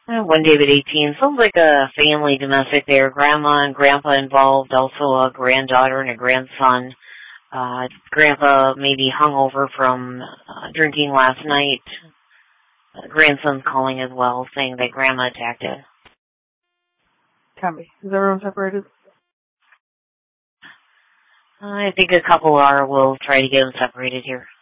One David 18. Sounds like a family domestic there. Grandma and grandpa involved, also a granddaughter and a grandson. Grandpa maybe hungover from drinking last night. Grandson's calling as well, saying that grandma attacked him. Copy. Is everyone separated? I think a couple are. We'll try to get them separated here.